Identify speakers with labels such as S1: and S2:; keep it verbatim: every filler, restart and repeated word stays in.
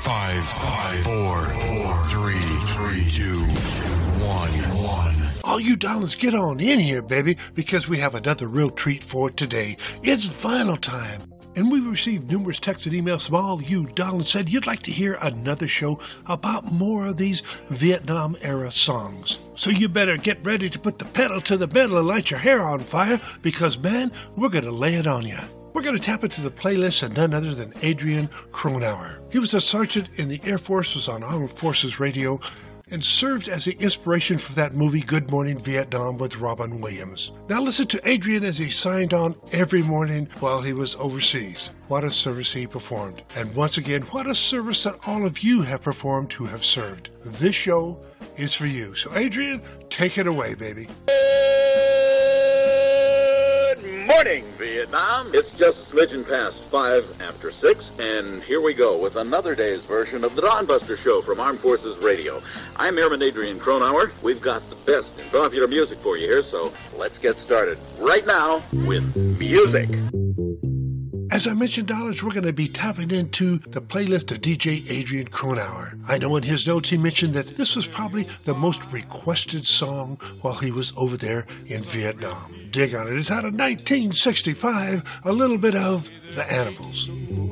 S1: Five, five, four, four, three, three, two, one, one.
S2: All you darlings, get on in here, baby, because we have another real treat for today. It's vinyl time. And we received numerous texts and emails from all you darlings said you'd like to hear another show about more of these Vietnam-era songs. So you better get ready to put the pedal to the metal and light your hair on fire, because, man, we're going to lay it on you. We're going to tap into the playlist of none other than Adrian Cronauer. He was a sergeant in the Air Force, was on Armed Forces Radio, and served as the inspiration for that movie Good Morning Vietnam with Robin Williams. Now listen to Adrian as he signed on every morning while he was overseas. What a service he performed. And once again, what a service that all of you have performed who have served. This show is for you. So Adrian, take it away, baby.
S3: Good morning, Vietnam. It's just a smidgen past five after six, and here we go with another day's version of the Dawn Buster Show from Armed Forces Radio. I'm Airman Adrian Cronauer. We've got the best in popular music for you here, so let's get started right now with music.
S2: As I mentioned, darlings, we're going to be tapping into the playlist of D J Adrian Cronauer. I know in his notes he mentioned that this was probably the most requested song while he was over there in Vietnam. Dig on it. It's out of nineteen sixty-five, a little bit of The Animals.